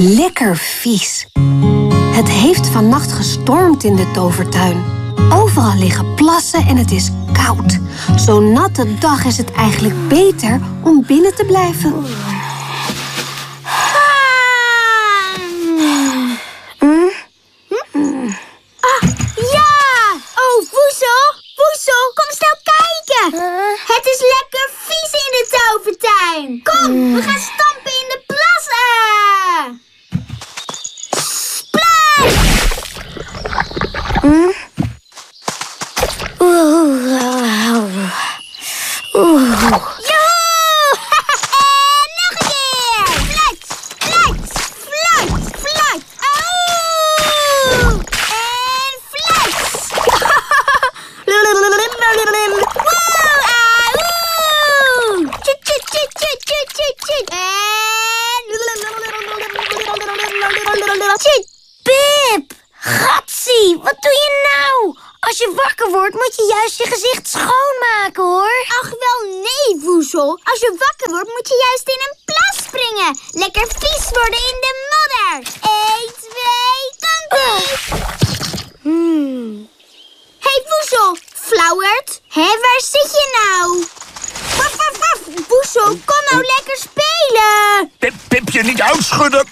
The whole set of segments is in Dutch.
Lekker vies. Het heeft vannacht gestormd in de tovertuin. Overal liggen plassen en het is koud. Zo'n natte dag is het eigenlijk beter om binnen te blijven. Ja! Oh, Woezel, kom snel kijken. Het is lekker vies in de tovertuin. Kom, we gaan stampen in de plassen. Splash! Joehoe! En nog een keer! Fluit! Oh! En flats! Wow! Auw! Tjut! En... Pip! Gatsie, wat doe je nou? Als je wakker wordt, moet je juist je gezicht schoonmaken, hoor. Ach, wel nee, Woezel. Als je wakker wordt, moet je juist in een plas springen. Lekker vies worden in de modder. 1, 2, Hey, Woezel. Flauwert. Hé, waar zit je nou? Waf. Woezel, kom nou lekker spelen. Pipje, niet uitschudden.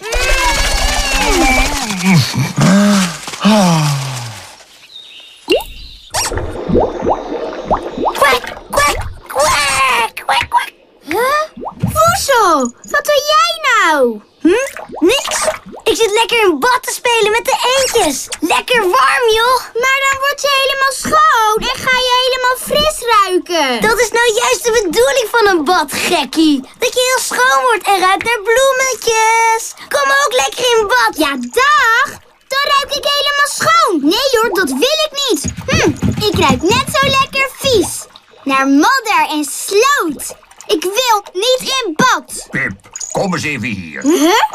Kwak. Huh? Woezel, wat doe jij nou? Niks. Ik zit lekker in bad te spelen met de eendjes. Lekker warm, joh. Maar dan word je helemaal schoon en ga je helemaal fris ruiken. Dat is nou juist de bedoeling van een bad, gekkie. Dat je heel schoon wordt en ruikt naar bloemetjes. Kom ook lekker in bad. Ja, dag. Dan ruik ik helemaal schoon. Nee hoor, dat wil ik niet. Ik ruik net zo lekker vies. Naar modder en sloot. Ik wil niet in bad. Pip, kom eens even hier. Huh?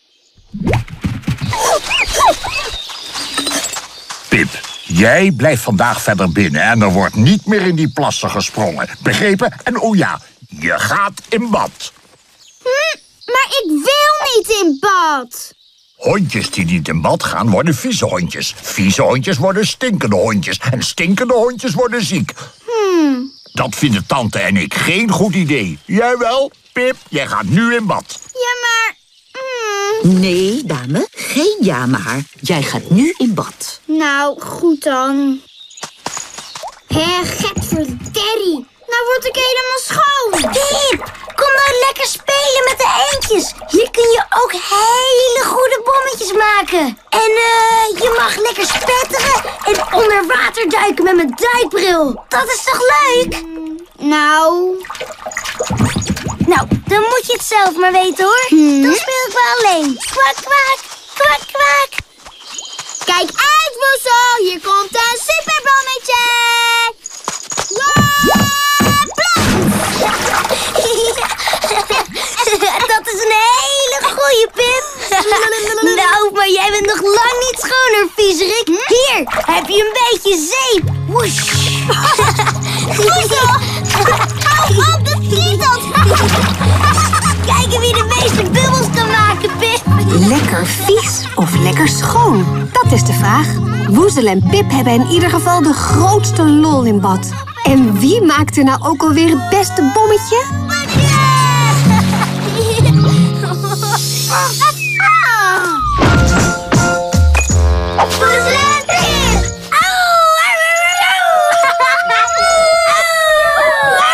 Pip, jij blijft vandaag verder binnen en er wordt niet meer in die plassen gesprongen. Begrepen? En oh ja, je gaat in bad. Maar ik wil niet in bad. Hondjes die niet in bad gaan, worden vieze hondjes. Vieze hondjes worden stinkende hondjes. En stinkende hondjes worden ziek. Dat vinden tante en ik geen goed idee. Jij wel, Pip? Jij gaat nu in bad. Ja, maar... Nee, dame, geen ja maar. Jij gaat nu in bad. Nou, goed dan. Getverderrie. Nou word ik helemaal schoon. Pip, kom nou lekker spelen met de eendjes. Hier kun je ook hele goede bommetjes maken. En je mag lekker spetteren en onder water duiken met mijn duikbril. Dat is toch leuk? Nou, dan moet je het zelf maar weten, hoor. Dan speel ik wel alleen. Kwak. Kijk uit, Woezel. Hier komt een superbommetje. Dat is een hele goeie, Pip. Nou, maar jij bent nog lang niet schoner, viezerik. Hier, heb je een beetje zeep. Woesh. Woezel. Hou op, dat kietelt. Kijken wie de meeste bubbels kan maken, Pip. Lekker vies of lekker schoon? Dat is de vraag. Woezel en Pip hebben in ieder geval de grootste lol in bad. En wie maakt er nou ook alweer het beste bommetje?